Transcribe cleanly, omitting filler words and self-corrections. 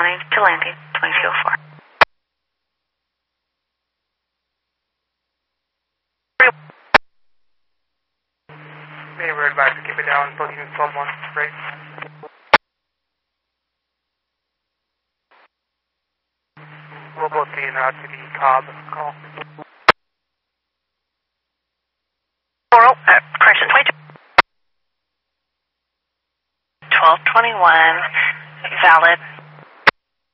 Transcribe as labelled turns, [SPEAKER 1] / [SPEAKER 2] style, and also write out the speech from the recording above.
[SPEAKER 1] responding to landing 2204.
[SPEAKER 2] Maybe we're advised to keep it down, booking 12-1, great. We'll both be en route to the Cobb call.
[SPEAKER 1] Correction 22. 1221, valid